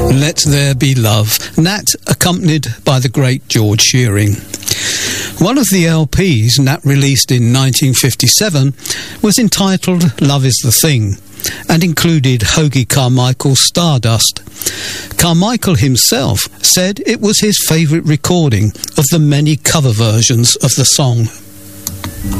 Let There Be Love, and that accompanied by the great George Shearing. One of the LPs Nat released in 1957 was entitled Love Is the Thing, and included Hoagy Carmichael's Stardust. Carmichael himself said it was his favourite recording of the many cover versions of the song.